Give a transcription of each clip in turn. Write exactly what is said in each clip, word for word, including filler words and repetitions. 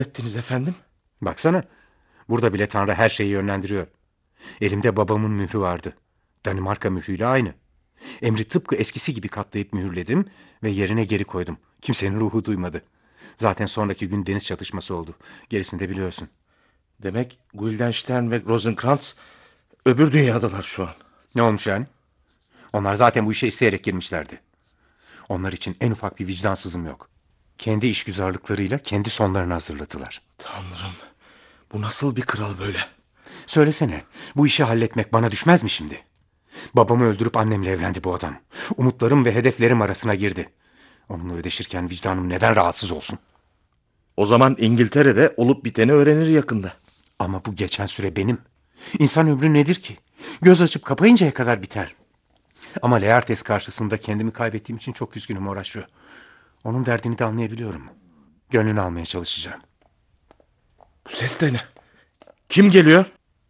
ettiniz efendim? Baksana, burada bile Tanrı her şeyi yönlendiriyor. Elimde babamın mührü vardı. Danimarka mührüyle aynı. Emri tıpkı eskisi gibi katlayıp mühürledim ve yerine geri koydum. Kimsenin ruhu duymadı. Zaten sonraki gün deniz çatışması oldu. Gerisini de biliyorsun. Demek Guildenstern ve Rosenkrantz öbür dünyadalar şu an. Ne olmuş yani? Onlar zaten bu işe isteyerek girmişlerdi. Onlar için en ufak bir vicdansızım yok. Kendi işgüzarlıklarıyla kendi sonlarını hazırladılar. Tanrım, bu nasıl bir kral böyle? Söylesene, bu işi halletmek bana düşmez mi şimdi? Babamı öldürüp annemle evlendi bu adam. Umutlarım ve hedeflerim arasına girdi. Onunla ödeşirken vicdanım neden rahatsız olsun? O zaman İngiltere'de olup biteni öğrenir yakında. Ama bu geçen süre benim. İnsan ömrü nedir ki? Göz açıp kapayıncaya kadar biter. Ama Laertes karşısında kendimi kaybettiğim için çok üzgünüm Horatio. Onun derdini de anlayabiliyorum. Gönlünü almaya çalışacağım. Bu ses de ne? Kim geliyor?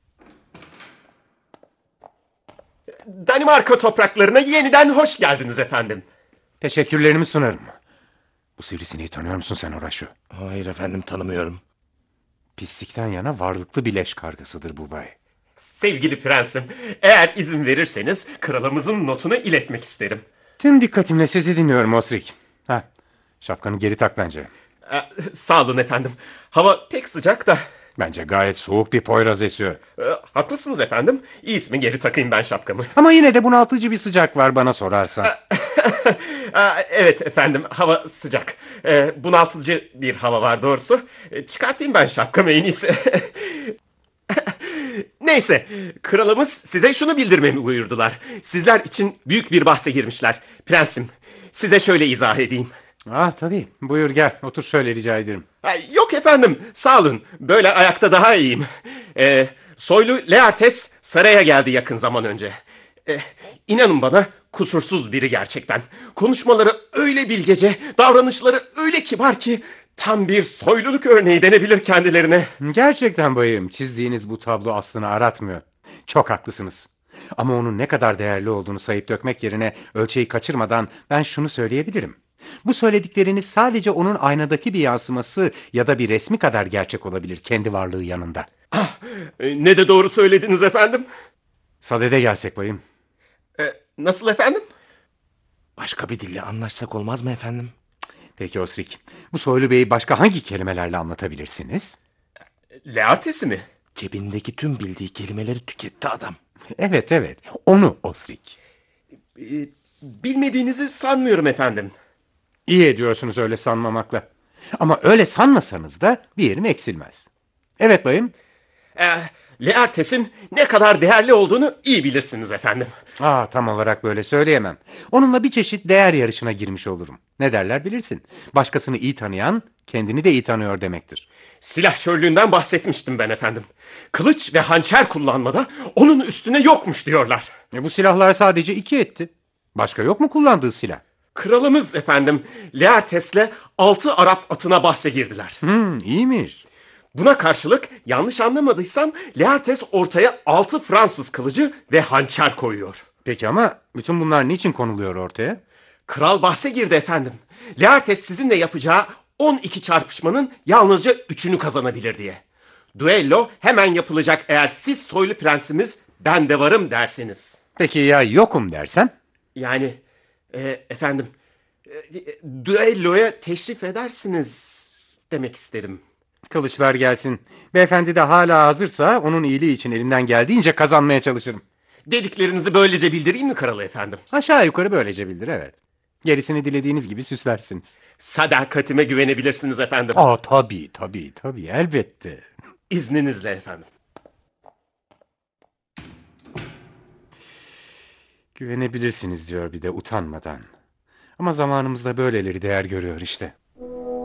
Danimarka topraklarına yeniden hoş geldiniz efendim. Teşekkürlerimi sunarım. Bu sivrisineği tanıyor musun sen Horatio? Hayır efendim, tanımıyorum. Pislikten yana varlıklı bir leş kargasıdır bu bay. Sevgili prensim, eğer izin verirseniz kralımızın notunu iletmek isterim. Tüm dikkatimle sizi dinliyorum Osric. Ha, şapkanı geri tak bence. Ee, sağ olun efendim. Hava pek sıcak da. Bence gayet soğuk bir Poyraz esiyor. Ee, haklısınız efendim. İyisi mi geri takayım ben şapkamı. Ama yine de bunaltıcı bir sıcak var bana sorarsan. Aa, evet efendim, hava sıcak. Ee, bunaltıcı bir hava var doğrusu. Ee, çıkartayım ben şapkamı en iyisi. Neyse, kralımız size şunu bildirmemi buyurdular. Sizler için büyük bir bahse girmişler. Prensim, size şöyle izah edeyim. Ah tabii, buyur gel otur şöyle rica ederim. Ha, yok efendim, sağ olun. Böyle ayakta daha iyiyim. Ee, soylu Laertes saraya geldi yakın zaman önce. Ee, inanın bana, kusursuz biri gerçekten. Konuşmaları öyle bilgece, davranışları öyle kibar ki tam bir soyluluk örneği denebilir kendilerine. Gerçekten bayım, çizdiğiniz bu tablo aslını aratmıyor. Çok haklısınız. Ama onun ne kadar değerli olduğunu sayıp dökmek yerine ölçeği kaçırmadan ben şunu söyleyebilirim. Bu söyledikleriniz sadece onun aynadaki bir yansıması ya da bir resmi kadar gerçek olabilir kendi varlığı yanında. Ah, e, ne de doğru söylediniz efendim. Sadede gelsek bayım. Ee, nasıl efendim? Başka bir dille anlaşsak olmaz mı efendim? Peki Osric, bu soylu beyi başka hangi kelimelerle anlatabilirsiniz? Laertes'i mi? Cebindeki tüm bildiği kelimeleri tüketti adam. Evet evet, onu Osric. Ee, bilmediğinizi sanmıyorum efendim. İyi ediyorsunuz öyle sanmamakla. Ama öyle sanmasanız da bir yerim eksilmez. Evet bayım. Ee, Laertes'in ne kadar değerli olduğunu iyi bilirsiniz efendim. Aa, tam olarak böyle söyleyemem. Onunla bir çeşit değer yarışına girmiş olurum. Ne derler bilirsin. Başkasını iyi tanıyan kendini de iyi tanıyor demektir. Silahşörlüğünden bahsetmiştim ben efendim. Kılıç ve hançer kullanmada onun üstüne yokmuş diyorlar. E bu silahlar sadece iki etti. Başka yok mu kullandığı silah? Kralımız efendim Laertes'le altı Arap atına bahse girdiler. Hmm, iyiymiş. Buna karşılık yanlış anlamadıysam Laertes ortaya altı Fransız kılıcı ve hançer koyuyor. Peki ama bütün bunlar niçin konuluyor ortaya? Kral bahse girdi efendim. Laertes sizinle yapacağı on iki çarpışmanın yalnızca üçünü kazanabilir diye. Duello hemen yapılacak eğer siz soylu prensimiz ben de varım dersiniz. Peki ya yokum dersem? Yani e, efendim e, düelloya teşrif edersiniz demek istedim. Kılıçlar gelsin. Beyefendi de hala hazırsa onun iyiliği için elimden geldiğince kazanmaya çalışırım. Dediklerinizi böylece bildireyim mi kralı efendim? Aşağı yukarı böylece bildir evet. Gerisini dilediğiniz gibi süslersiniz. Sadakatime güvenebilirsiniz efendim. Aa tabii tabii tabii elbette. İzninizle efendim. Güvenebilirsiniz diyor bir de utanmadan. Ama zamanımızda böyleleri değer görüyor işte.